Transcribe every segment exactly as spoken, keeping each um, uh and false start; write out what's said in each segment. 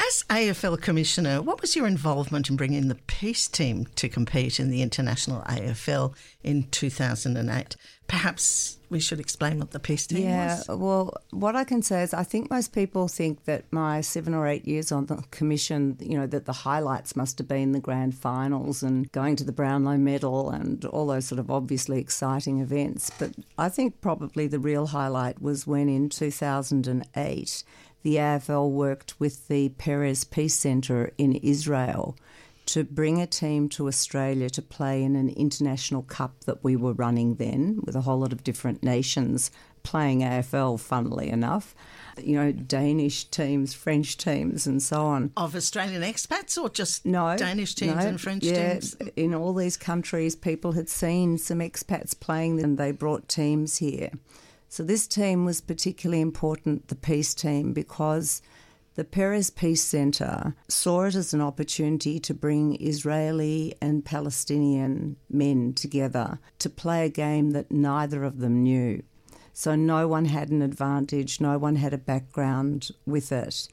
As A F L Commissioner, what was your involvement in bringing the Peace Team to compete in the International A F L in two thousand eight? Perhaps we should explain what the Peace Team yeah, was. Yeah, well, what I can say is I think most people think that my seven or eight years on the commission, you know, that the highlights must have been the grand finals and going to the Brownlow Medal and all those sort of obviously exciting events. But I think probably the real highlight was when in two thousand eight the A F L worked with the Peres Peace Centre in Israel to bring a team to Australia to play in an international cup that we were running then with a whole lot of different nations playing A F L, funnily enough. You know, Danish teams, French teams and so on. Of Australian expats or just no, Danish teams no, and French yeah, teams? In all these countries, people had seen some expats playing and they brought teams here. So this team was particularly important, the Peace Team, because the Peres Peace Centre saw it as an opportunity to bring Israeli and Palestinian men together to play a game that neither of them knew. So no one had an advantage, no one had a background with it.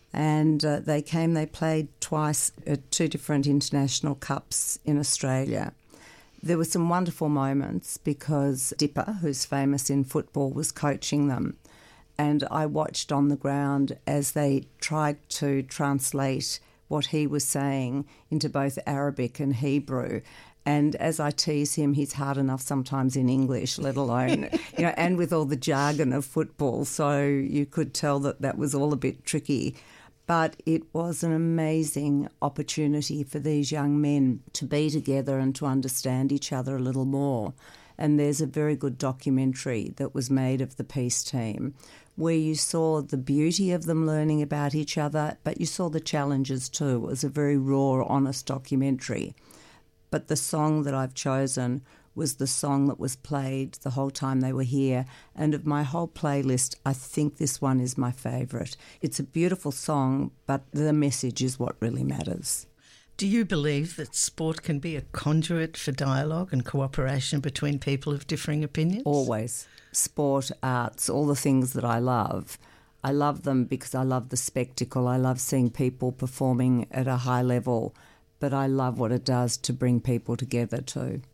And uh, they came, they played twice at two different international cups in Australia. There were some wonderful moments because Dipper, who's famous in football, was coaching them. And I watched on the ground as they tried to translate what he was saying into both Arabic and Hebrew. And as I tease him, he's hard enough sometimes in English, let alone, you know, and with all the jargon of football. So you could tell that that was all a bit tricky. But it was an amazing opportunity for these young men to be together and to understand each other a little more. And there's a very good documentary that was made of the Peace Team where you saw the beauty of them learning about each other, but you saw the challenges too. It was a very raw, honest documentary. But the song that I've chosen was the song that was played the whole time they were here. And of my whole playlist, I think this one is my favourite. It's a beautiful song, but the message is what really matters. Do you believe that sport can be a conduit for dialogue and cooperation between people of differing opinions? Always. Sport, arts, all the things that I love. I love them because I love the spectacle. I love seeing people performing at a high level, but I love what it does to bring people together too.